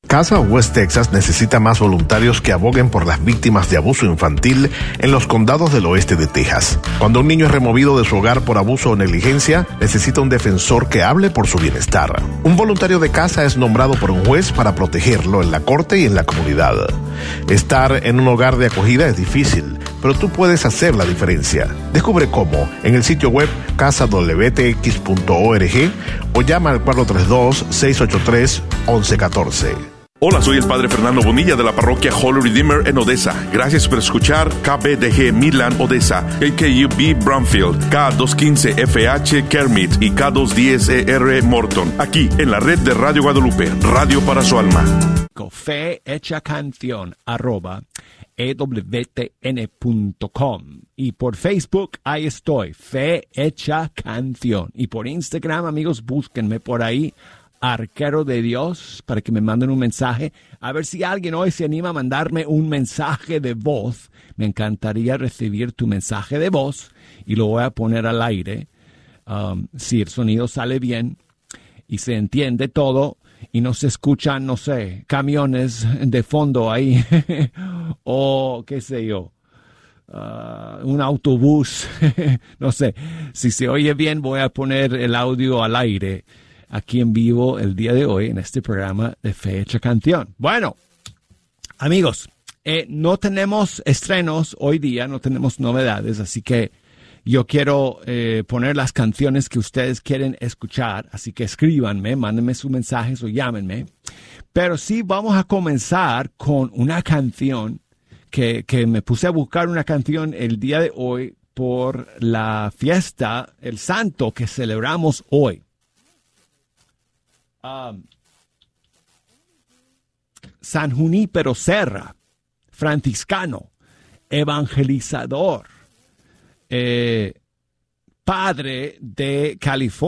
Casa West Texas necesita más voluntarios que aboguen por las víctimas de abuso infantil en los condados del oeste de Texas. Cuando un niño es removido de su hogar por abuso o negligencia, necesita un defensor que hable por su bienestar. Un voluntario de casa es nombrado por un juez para protegerlo en la corte y en la comunidad. Estar en un hogar de acogida es difícil, pero tú puedes hacer la diferencia. Descubre cómo en el sitio web casadwtx.org o llama al 432-683-1114. Hola, soy el Padre Fernando Bonilla de la parroquia Holy Redeemer en Odessa. Gracias por escuchar KBDG Midland Odessa, KKUB Bromfield, K215FH Kermit y K210ER Morton. Aquí en la red de Radio Guadalupe, radio para su alma. Fe hecha canción @ewtn.com y por Facebook ahí estoy, Fe hecha canción, y por Instagram, amigos, búsquenme por ahí, Arquero de Dios, para que me manden un mensaje. A ver si alguien hoy se anima a mandarme un mensaje de voz. Me encantaría recibir tu mensaje de voz y lo voy a poner al aire. Si el sonido sale bien y se entiende todo y no se escuchan, no sé, camiones de fondo ahí o qué sé yo, un autobús, no sé. Si se oye bien, voy a poner el audio al aire aquí en vivo el día de hoy en este programa de Fe Hecha Canción. Bueno, amigos, no tenemos estrenos hoy día, no tenemos novedades, así que yo quiero poner las canciones que ustedes quieren escuchar, así que escríbanme, mándenme sus mensajes o llámenme. Pero sí vamos a comenzar con una canción que me puse a buscar una canción el día de hoy por la fiesta, el santo que celebramos hoy. San Junípero Serra, franciscano, evangelizador, padre de California.